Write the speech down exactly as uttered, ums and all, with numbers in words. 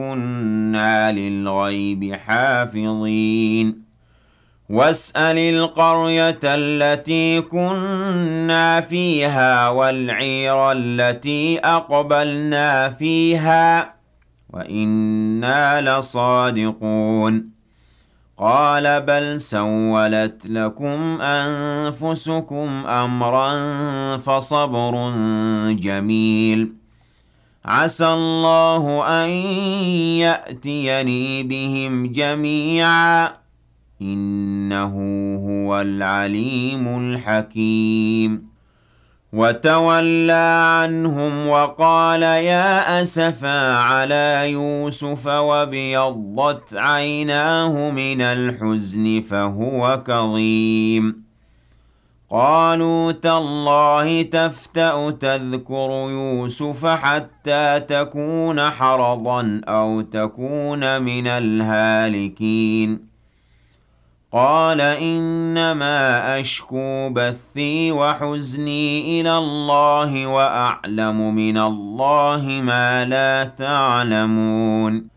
كُنَّا لِلْغَيْبِ حَافِظِينَ وَاسْأَلِ الْقَرْيَةَ الَّتِي كُنَّا فِيهَا وَالْعِيرَ الَّتِي أَقْبَلْنَا فِيهَا وَإِنَّا لَصَادِقُونَ قَالَ بَلْ سَوَّلَتْ لَكُمْ أَنفُسُكُمْ أَمْرًا فَصَبْرٌ جَمِيلٌ عَسَى اللَّهُ أَن يَأْتِيَنِي بِهِمْ جَمِيعًا إِنَّهُ هُوَ الْعَلِيمُ الْحَكِيمُ وَتَوَلَّى عَنْهُمْ وَقَالَ يَا أَسَفَىٰ عَلَىٰ يُوسُفَ وَابْيَضَّتْ عَيْنَاهُ مِنَ الْحُزْنِ فَهُوَ كَظِيمٌ قَالُوا تَاللَّهِ تَفْتَأُ تَذْكُرُ يُوسُفَ حَتَّىٰ تَكُونَ حَرَضًا أَوْ تَكُونَ مِنَ الْهَالِكِينَ قَالَ إِنَّمَا أَشْكُو بَثِّي وَحُزْنِي إِلَى اللَّهِ وَأَعْلَمُ مِنَ اللَّهِ مَا لَا تَعْلَمُونَ